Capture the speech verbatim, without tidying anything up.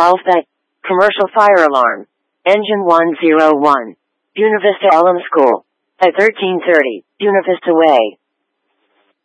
Carlsbad. Commercial fire alarm. Engine one zero one. Buena Vista Elam School. At thirteen thirty, Buena Vista Way.